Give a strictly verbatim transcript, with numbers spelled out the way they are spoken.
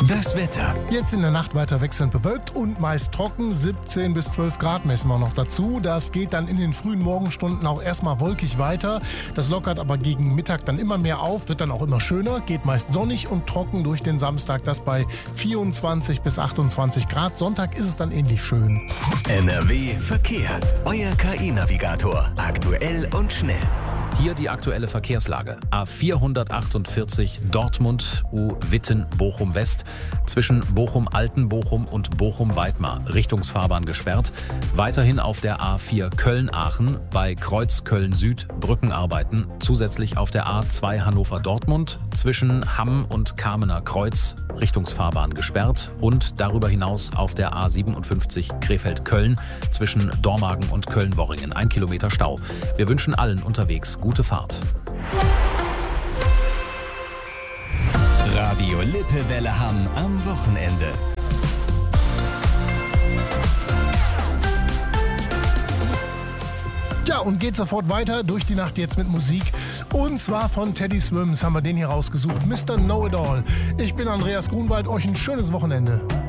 Das Wetter. Jetzt in der Nacht weiter wechselnd bewölkt und meist trocken. siebzehn bis zwölf Grad messen wir noch dazu. Das geht dann in den frühen Morgenstunden auch erstmal wolkig weiter. Das lockert aber gegen Mittag dann immer mehr auf, wird dann auch immer schöner, geht meist sonnig und trocken durch den Samstag. Das bei vierundzwanzig bis achtundzwanzig Grad. Sonntag ist es dann ähnlich schön. N R W Verkehr. Euer K I-Navigator. Aktuell und schnell. Hier die aktuelle Verkehrslage. A vierhundertachtundvierzig Dortmund U-Witten Bochum West. Zwischen Bochum-Altenbochum und Bochum-Weidmar. Richtungsfahrbahn gesperrt. Weiterhin auf der A vier Köln-Aachen bei Kreuz Köln-Süd Brückenarbeiten. Zusätzlich auf der A zwei Hannover-Dortmund zwischen Hamm und Kamener Kreuz. Richtungsfahrbahn gesperrt. Und darüber hinaus auf der A siebenundfünfzig Krefeld-Köln zwischen Dormagen und Köln-Worringen. Ein Kilometer Stau. Wir wünschen allen unterwegs gute Fahrt. Radio Lippewelle Hamm am Wochenende. Ja, und geht sofort weiter durch die Nacht jetzt mit Musik. Und zwar von Teddy Swims haben wir den hier rausgesucht. Mister Know-It-All. Ich bin Andreas Grunwald. Euch ein schönes Wochenende.